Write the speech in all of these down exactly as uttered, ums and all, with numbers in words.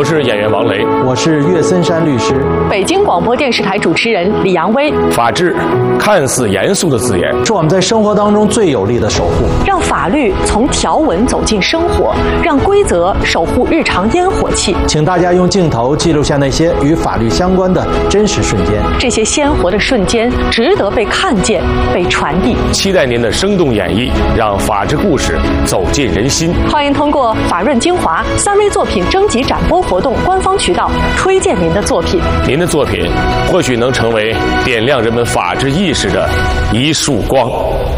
是演员王雷， 我是岳森山律师， 北京广播电视台主持人李阳威。 法治看似严肃的字眼， 是我们在生活当中最有力的守护。 让法律从条文走进生活，让规则守护日常烟火气。 请大家用镜头记录下那些与法律相关的真实瞬间。 这些鲜活的瞬间值得被看见、被传递。 期待您的生动演绎，让法治故事走进人心。 欢迎通过法润精华三微作品征集展播活动官方渠道推荐您的作品。 您的作品或许能成为点亮人们法治意识的一束光。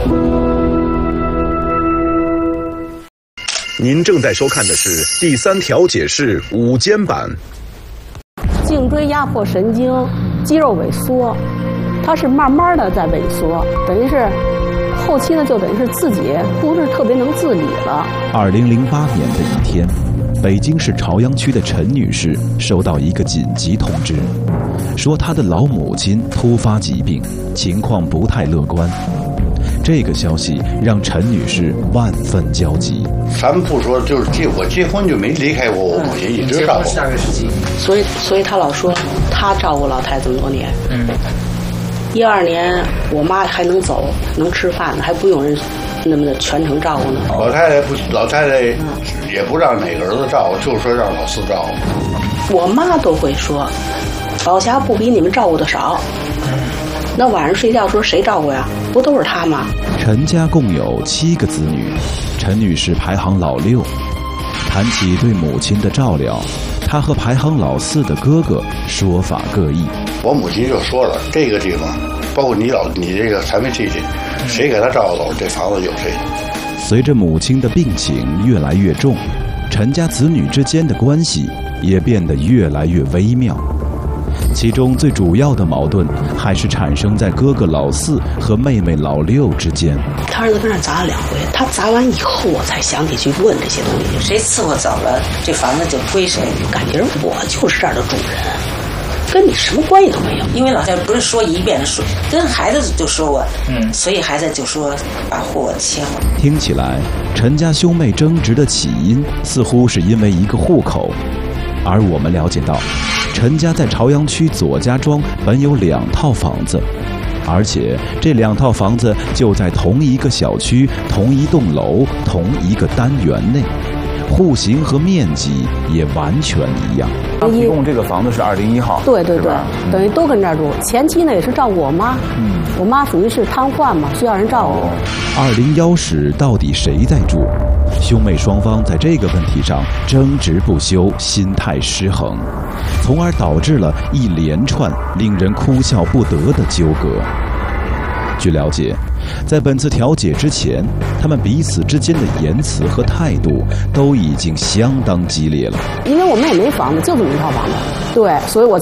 您正在收看的是第三条解释午间版。 颈椎压迫神经肌肉萎缩，它是慢慢的在萎缩，等于是后期呢就等于是自己不是特别能自理了。 二零零八年的一天，北京市朝阳区的陈女士收到一个紧急通知，说她的老母亲突发疾病，情况不太乐观。这个消息让陈女士万分焦急。 咱们不说，就是结我结婚就没离开过我母亲，一直照顾。 所以，所以他老说他照顾老太太这么多年。嗯。一二年，我妈还能走，能吃饭呢，还不用人那么的全程照顾呢。 老太太不，老太太也不让哪个儿子照顾，就是说让老四照顾。 我妈都会说，老霞不比你们照顾的少。那晚上睡觉时候谁照顾呀？不都是他吗？ 陈家共有七个子女，陈女士排行老六。谈起对母亲的照料，她和排行老四的哥哥说法各异。 我母亲就说了，这个地方，包括你老你这个残废亲戚，谁给他照顾走，这房子有谁。 随着母亲的病情越来越重，陈家子女之间的关系也变得越来越微妙。其中最主要的矛盾还是产生在哥哥老四和妹妹老六之间。 他儿子跟那砸了两回，他砸完以后我才想起去问这些东西，谁伺候走了，这房子就归谁。感觉我就是这儿的主人，跟你什么关系都没有。 因为老太太不是说一遍说，跟孩子就说过，嗯，所以孩子就说把户切了。 听起来，陈家兄妹争执的起因似乎是因为一个户口。而我们了解到，陈家在朝阳区左家庄本有两套房子，而且这两套房子就在同一个小区、同一栋楼、同一个单元内，户型和面积也完全一样。 他提供这个房子是二零一号， 对对对，等于都跟这儿住。前期呢也是照顾我妈，嗯，我妈属于是瘫痪嘛，需要人照顾。 二零幺室到底谁在住？兄妹双方在这个问题上争执不休，心态失衡，从而导致了一连串令人哭笑不得的纠葛。据了解，在本次调解之前，他们彼此之间的言辞和态度都已经相当激烈了。 因为我们也没房子，就这么一套房子，对，所以我